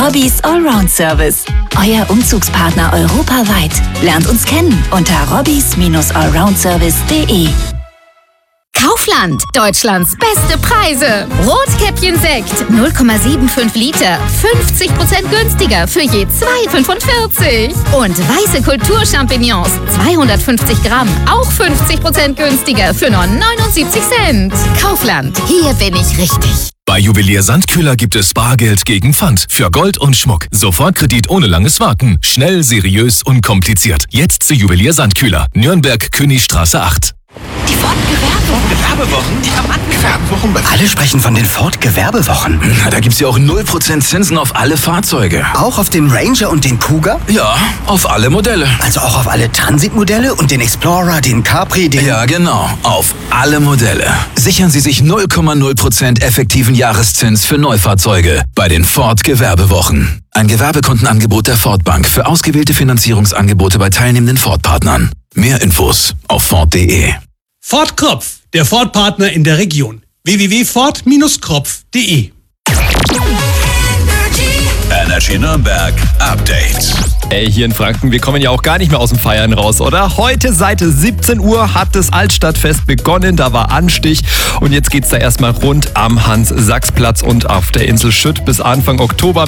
Robbys Allround Service. Euer Umzugspartner europaweit. Lernt uns kennen unter robbys-allroundservice.de. Kaufland, Deutschlands beste Preise. Rotkäppchen-Sekt, 0,75 Liter, 50% günstiger für je 2,45. Und weiße Kulturchampignons, 250 Gramm, auch 50% günstiger für nur 79 Cent. Kaufland, hier bin ich richtig. Bei Juwelier Sandkühler gibt es Bargeld gegen Pfand für Gold und Schmuck. Sofortkredit ohne langes Warten. Schnell, seriös, unkompliziert. Jetzt zu Juwelier Sandkühler. Nürnberg, Königstraße 8. Die Ford-Gewerbewochen? Die haben Gewerbewochen. Alle sprechen von den Ford-Gewerbewochen. Na, da gibt's ja auch 0% Zinsen auf alle Fahrzeuge. Auch auf den Ranger und den Kuga? Ja, auf alle Modelle. Also auch auf alle Transit-Modelle und den Explorer, den Capri, den... Ja, genau. Auf alle Modelle. Sichern Sie sich 0,0% effektiven Jahreszins für Neufahrzeuge bei den Ford-Gewerbewochen. Ein Gewerbekontenangebot der Ford Bank für ausgewählte Finanzierungsangebote bei teilnehmenden Ford-Partnern. Mehr Infos auf Ford.de. Ford Kropf, der Ford-Partner in der Region. www.ford-kropf.de. Energy Nürnberg Update. Ey, hier in Franken, wir kommen ja auch gar nicht mehr aus dem Feiern raus, oder? Heute seit 17 Uhr hat das Altstadtfest begonnen, da war Anstich und jetzt geht's da erstmal rund am Hans-Sachs-Platz und auf der Insel Schütt bis Anfang Oktober.